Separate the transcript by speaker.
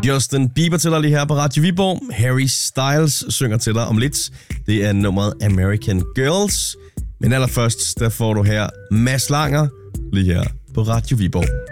Speaker 1: Justin Bieber til dig lige her på Radio Viborg. Harry Styles synger til dig om lidt. Det er nummeret American Girls. Men allerførst, der får du her Mads Langer lige her på Radio Viborg.